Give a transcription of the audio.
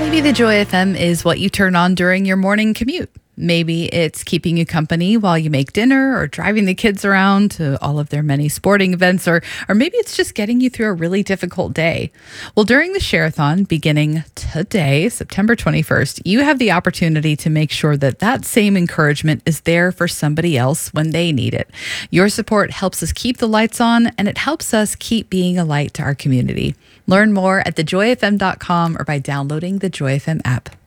Maybe the Joy FM is what you turn on during your morning commute. Maybe it's keeping you company while you make dinner or driving the kids around to all of their many sporting events, or maybe it's just getting you through a really difficult day. Well, during the Share-a-thon beginning today, September 21st, you have the opportunity to make sure that that same encouragement is there for somebody else when they need it. Your support helps us keep the lights on, and it helps us keep being a light to our community. Learn more at thejoyfm.com or by downloading the Joy FM app.